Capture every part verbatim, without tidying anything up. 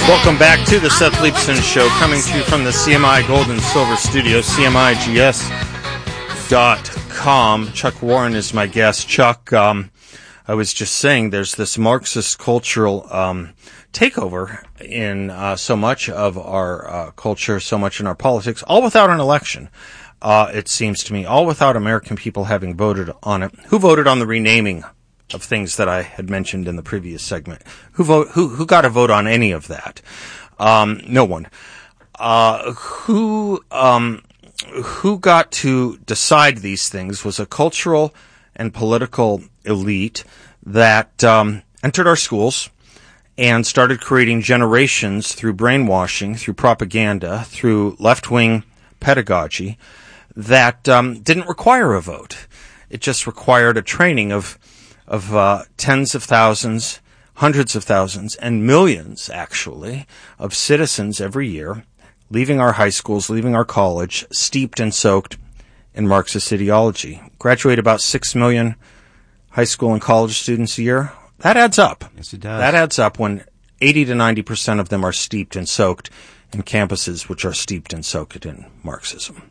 Welcome back to the Seth Leibsohn Show, coming to you from the C M I Gold and Silver Studio, C M I G S dot com. Chuck Warren is my guest. Chuck, um, I was just saying there's this Marxist cultural um, takeover in uh, so much of our uh, culture, so much in our politics, all without an election, uh, it seems to me, all without American people having voted on it. Who voted on the renaming of things that I had mentioned in the previous segment? Who vote? Who who got a vote on any of that? Um, no one. Uh, who um, who got to decide these things was a cultural and political elite that um, entered our schools and started creating generations through brainwashing, through propaganda, through left-wing pedagogy that um, didn't require a vote. It just required a training of of uh, tens of thousands, hundreds of thousands, and millions, actually, of citizens every year leaving our high schools, leaving our college, steeped and soaked in Marxist ideology. Graduate about six million high school and college students a year. That adds up. Yes, it does. That adds up when eighty to ninety percent of them are steeped and soaked in campuses which are steeped and soaked in Marxism.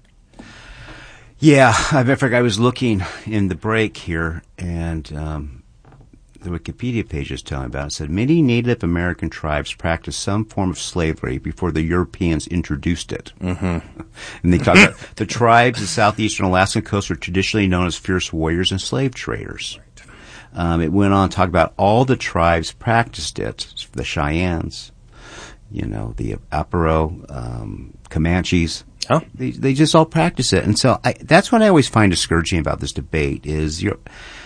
Yeah, I fact, I was looking in the break here, and um, the Wikipedia page is telling about it. It said, many Native American tribes practiced some form of slavery before the Europeans introduced it. Mm-hmm. And they talk about the tribes of the southeastern Alaskan coast were traditionally known as fierce warriors and slave traders. Right. Um, it went on to talk about all the tribes practiced it, the Cheyennes, you know, the Aparo, um, Comanches. Oh. They they just all practice it. And so I, that's what I always find discouraging about this debate is you're,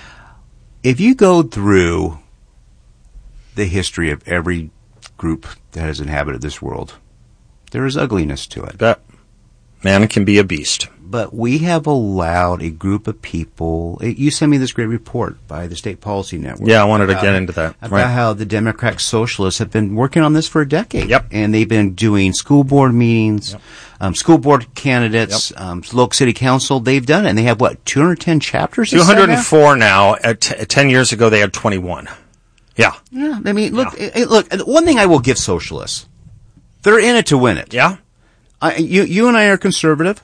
if you go through the history of every group that has inhabited this world, there is ugliness to it. But man can be a beast. But we have allowed a group of people. You sent me this great report by the State Policy Network. Yeah, I wanted about, to get into that. About right. how the Democratic Socialists have been working on this for a decade. Yep. And they've been doing school board meetings, yep. um, school board candidates, yep. um, local city council. They've done it. And they have, what, two hundred ten chapters? two hundred four now. At t- ten years ago, they had twenty-one. Yeah. Yeah. I mean, look, yeah. it, look, one thing I will give socialists. They're in it to win it. Yeah. I, you, you and I are conservative.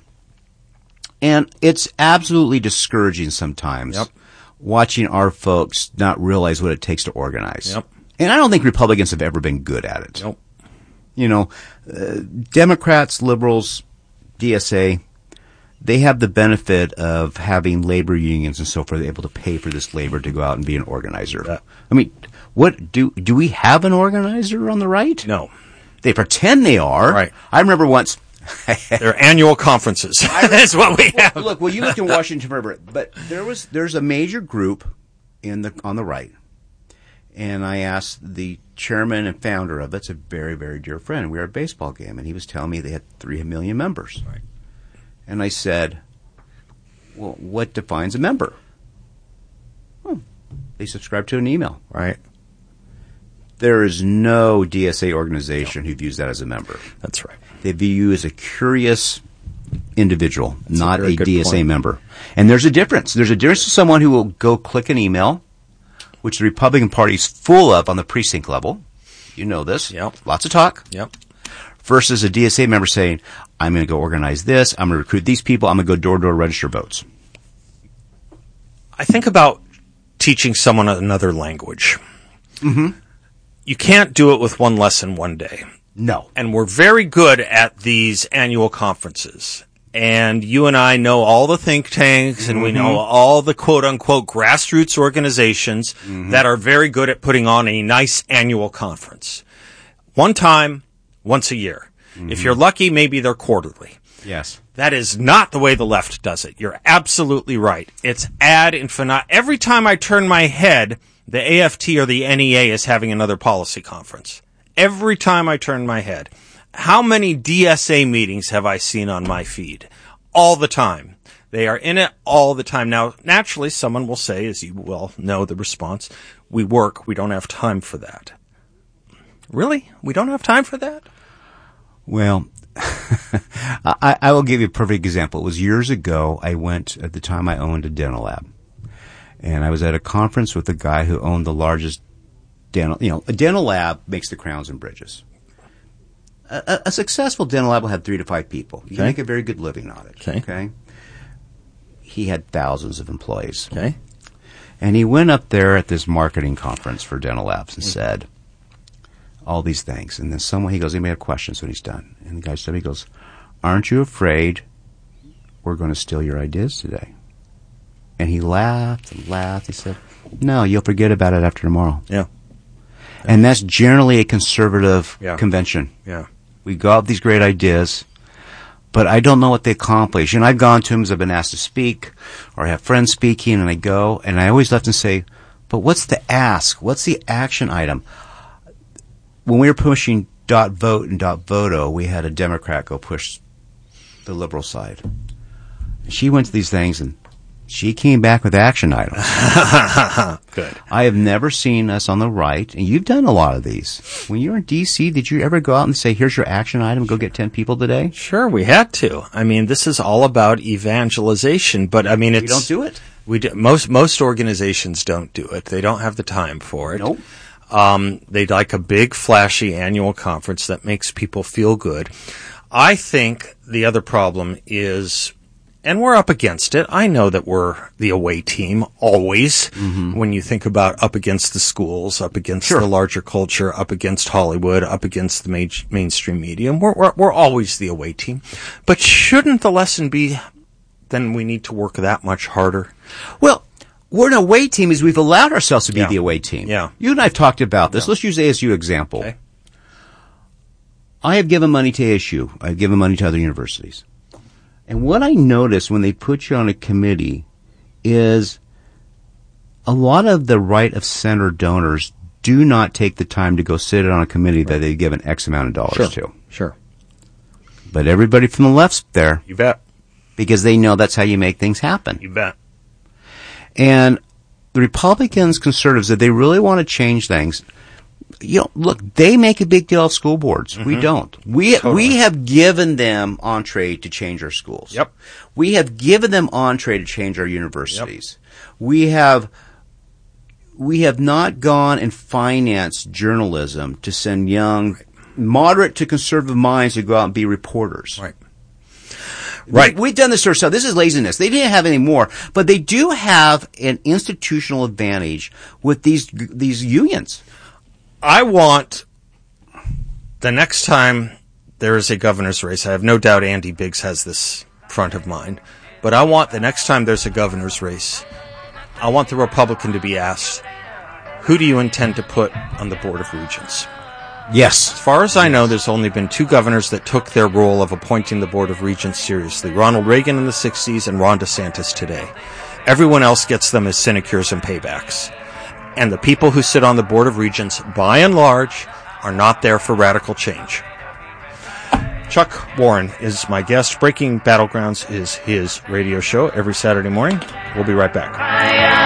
And it's absolutely discouraging sometimes yep. watching our folks not realize what it takes to organize. Yep. And I don't think Republicans have ever been good at it. Nope. You know, uh, Democrats, liberals, D S A, they have the benefit of having labor unions and so forth able to pay for this labor to go out and be an organizer. Yeah. I mean, what do do we have an organizer on the right? No. They pretend they are. Right. I remember once. Their annual conferences. That's what we have. Look, well, you lived in Washington forever, but there was there's a major group in the on the right, and I asked the chairman and founder of it. It's a very very dear friend. We were at a baseball game, and he was telling me they had three million members. Right. And I said, "Well, what defines a member?" Oh, they subscribe to an email. Right. There is no D S A organization no. who views that as a member. That's right. They view you as a curious individual, That's not a, a D S A point. member. And there's a difference. There's a difference to someone who will go click an email, which the Republican Party is full of on the precinct level. You know this. Yep. Lots of talk. Yep. Versus a D S A member saying, I'm going to go organize this. I'm going to recruit these people. I'm going to go door-to-door register votes. I think about teaching someone another language. Mm-hmm. You can't do it with one lesson one day. No. And we're very good at these annual conferences. And you and I know all the think tanks and mm-hmm. we know all the quote-unquote grassroots organizations mm-hmm. that are very good at putting on a nice annual conference. One time, once a year. Mm-hmm. If you're lucky, maybe they're quarterly. Yes. That is not the way the left does it. You're absolutely right. It's ad infinitum. Every time I turn my head, the A F T or the N E A is having another policy conference. Every time I turn my head. How many D S A meetings have I seen on my feed? All the time. They are in it all the time. Now, naturally, someone will say, as you well know the response, we work, we don't have time for that. Really? We don't have time for that? Well, I, I will give you a perfect example. It was years ago. I went, at the time I owned a dental lab. And I was at a conference with a guy who owned the largest dental, you know, a dental lab makes the crowns and bridges. a, a successful dental lab will have three to five people. You Okay. can make a very good living on it. Okay. Okay. He had thousands of employees. Okay. And he went up there at this marketing conference for dental labs and said all these things. And then someone, he goes, anybody have questions when he's done? And the guy said, he goes, aren't you afraid we're going to steal your ideas today? And he laughed and laughed. He said, no, you'll forget about it after tomorrow. Yeah. And that's generally a conservative Yeah. convention. Yeah. We go out with these great ideas, but I don't know what they accomplish. And I've gone to them as I've been asked to speak, or I have friends speaking, and I go, and I always left and say, but what's the ask? What's the action item? When we were pushing dot vote and dot voto, we had a Democrat go push the liberal side. And she went to these things, and she came back with action items. Good. I have never seen us on the right, and you've done a lot of these. When you were in D C, did you ever go out and say, here's your action item, go get ten people today? Sure, we had to. I mean, this is all about evangelization, but I mean, it's... We don't do it. We do, most most organizations don't do it. They don't have the time for it. Nope. Um, they'd like a big, flashy annual conference that makes people feel good. I think the other problem is, and we're up against it. I know that we're the away team always. Mm-hmm. When you think about up against the schools, up against Sure. the larger culture, up against Hollywood, up against the main, mainstream media, we're, we're we're always the away team. But shouldn't the lesson be, then we need to work that much harder? Well, we're an away team is we've allowed ourselves to be Yeah. the away team. Yeah. You and I have talked about this. Let's use A S U example. Okay. I have given money to A S U. I've given money to other universities. And what I notice when they put you on a committee is a lot of the right of center donors do not take the time to go sit on a committee that they've given X amount of dollars Sure. to. Sure. But everybody from the left's there You bet. because they know that's how you make things happen. You bet. And the Republicans, conservatives, if they really want to change things, you know, look, they make a big deal of school boards. Mm-hmm. We don't. We Totally. we have given them entree to change our schools. Yep. We have given them entree to change our universities. Yep. We have we have not gone and financed journalism to send young, right. moderate to conservative minds to go out and be reporters. Right. Right. We, we've done this ourselves. This is laziness. They didn't have any more, but they do have an institutional advantage with these these unions. I want the next time there is a governor's race, I have no doubt Andy Biggs has this front of mind, but I want the next time there's a governor's race, I want the Republican to be asked, who do you intend to put on the Board of Regents? Yes. As far as I know, there's only been two governors that took their role of appointing the Board of Regents seriously. Ronald Reagan in the sixties and Ron DeSantis today. Everyone else gets them as sinecures and paybacks. And the people who sit on the Board of Regents, by and large, are not there for radical change. Chuck Warren is my guest. Breaking Battlegrounds is his radio show every Saturday morning. We'll be right back.